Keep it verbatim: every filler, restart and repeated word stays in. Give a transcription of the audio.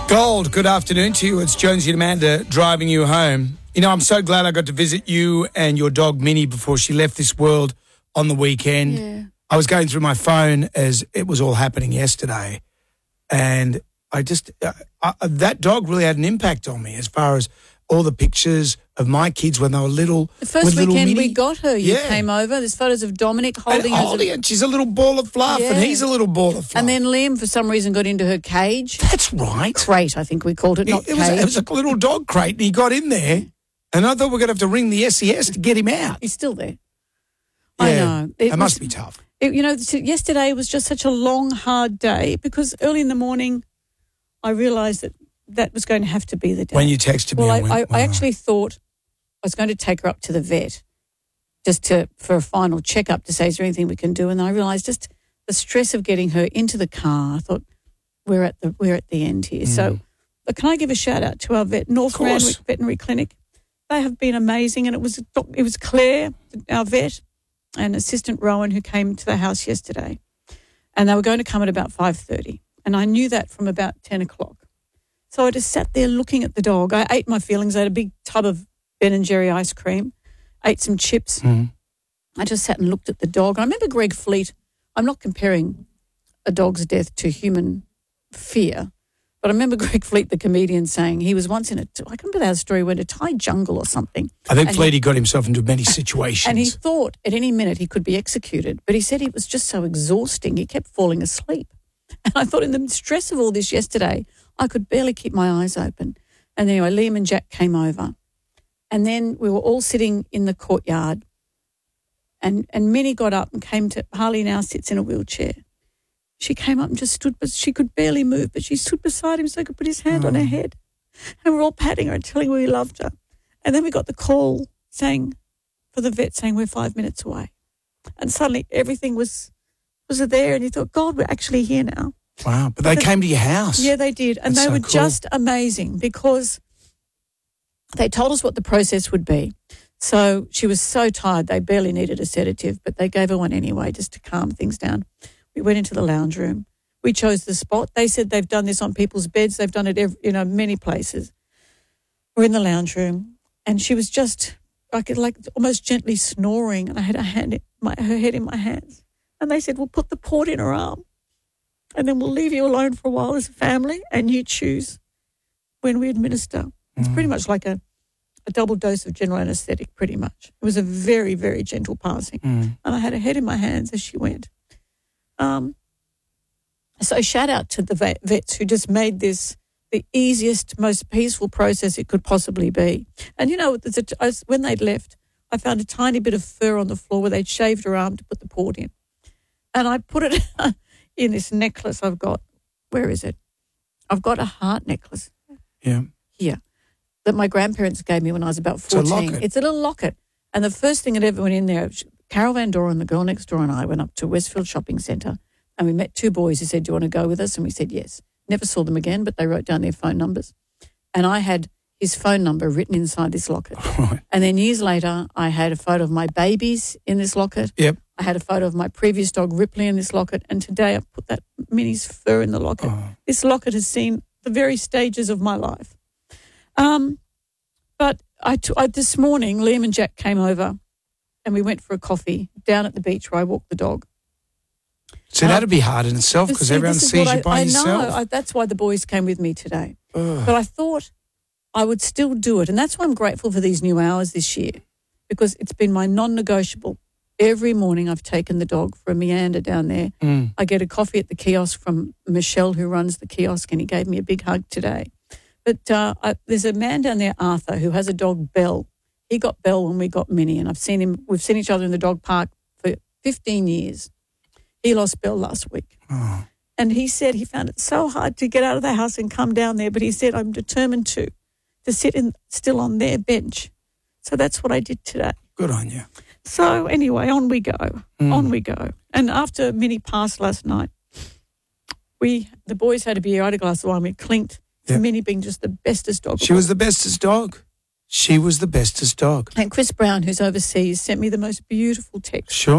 Gold, good afternoon to you. It's Jonesy and Amanda driving you home. You know, I'm so glad I got to visit you and your dog Minnie before she left this world on the weekend. Yeah. I was going through my phone as it was all happening yesterday, and I just, uh, uh, that dog really had an impact on me as far as all the pictures of my kids when they were little. The first with little weekend Minnie. we got her, you Yeah. came over. There's photos of Dominic holding and her. holding it. She's a little ball of fluff, Yeah. and he's a little ball of fluff. And then Liam, for some reason, got into her cage. That's right. Crate, I think we called it, not it, it, was, cage. it was a little dog crate, and he got in there, and I thought we were going to have to ring the S E S to get him out. He's still there. Yeah, I know. It was- must be tough. It, you know, yesterday was just such a long, hard day because early in the morning I realised that that was going to have to be the day. When you texted me, well, I, I, went, I, I wow. actually thought I was going to take her up to the vet just to for a final checkup to say, is there anything we can do? And I realised just the stress of getting her into the car. I thought, we're at the we're at the end here. Mm. So but can I give a shout out to our vet, North Of course. Randwick Veterinary Clinic? They have been amazing, and it was it was Claire, our vet, and Assistant Rowan who came to the house yesterday, and they were going to come at about five thirty, and I knew that from about ten o'clock. So I just sat there looking at the dog. I ate my feelings. I had a big tub of Ben and Jerry ice cream, ate some chips. Mm. I just sat and looked at the dog. I remember Greg Fleet. I'm not comparing a dog's death to human fear, but I remember Greg Fleet, the comedian, saying he was once in a, I can't remember that story, went to Thai jungle or something. I think and Fleety he- got himself into many situations. And he thought at any minute he could be executed, but he said it was just so exhausting. He kept falling asleep. And I thought in the stress of all this yesterday, I could barely keep my eyes open. And anyway, Liam and Jack came over. And then we were all sitting in the courtyard. And, and Minnie got up and came to, Harley now sits in a wheelchair. She came up and just stood, but she could barely move, but she stood beside him so he could put his hand on her head. And we're all patting her and telling her we loved her. And then we got the call saying, for the vet saying we're five minutes away. And suddenly everything was was there, and you thought, God, we're actually here now. Wow, but they But- came to your house. Yeah, they did. And That's they so were cool. just amazing because they told us what the process would be. So she was so tired, they barely needed a sedative, but they gave her one anyway just to calm things down. We went into the lounge room. We chose the spot. They said they've done this on people's beds. They've done it, every, you know, many places. We're in the lounge room, and she was just like, like almost gently snoring, and I had her hand, in my, her head in my hands. And they said, "We'll put the port in her arm, and then we'll leave you alone for a while as a family, and you choose when we administer." It's pretty much like a, a double dose of general anaesthetic, pretty much. It was a very, very gentle passing. Mm. And I had her head in my hands as she went. Um, so shout out to the vet, vets who just made this the easiest, most peaceful process it could possibly be. And, you know, there's a, I was- when they'd left, I found a tiny bit of fur on the floor where they'd shaved her arm to put the port in. And I put it in this necklace I've got. Where is it? I've got a heart necklace Yeah. here that my grandparents gave me when I was about a fourteen. locket. It's a little locket. And the first thing that ever went in there, Carol Van Doren, the girl next door, and I went up to Westfield Shopping Centre, and we met two boys who said, "Do you want to go with us?" And we said yes. Never saw them again, but they wrote down their phone numbers. And I had his phone number written inside this locket. Right. And then years later, I had a photo of my babies in this locket. Yep. I had a photo of my previous dog, Ripley, in this locket. And today I put that Minnie's fur in the locket. Oh. This locket has seen the very stages of my life. Um, but I, t- I this morning, Liam and Jack came over and we went for a coffee down at the beach where I walked the dog. So that'd be hard in itself because See, everyone this is sees what you I, by I yourself. know. I, that's why the boys came with me today. Ugh. But I thought I would still do it. And that's why I'm grateful for these new hours this year, because it's been my non-negotiable. Every morning I've taken the dog for a meander down there. Mm. I get a coffee at the kiosk from Michelle, who runs the kiosk, and he gave me a big hug today. But uh, I, there's a man down there, Arthur, who has a dog, Belle. He got Belle when we got Minnie, and I've seen him. We've seen each other in the dog park for fifteen years. He lost Belle last week. Oh. And he said he found it so hard to get out of the house and come down there, but he said, I'm determined to, to sit in still on their bench. So that's what I did today. Good on you. So anyway, on we go, Mm. on we go. And after Minnie passed last night, we, the boys had a beer, I had a glass of wine, we clinked for Yep. Minnie being just the bestest dog. She was the bestest dog. She was the bestest dog. And Chris Brown, who's overseas, sent me the most beautiful text. Sure.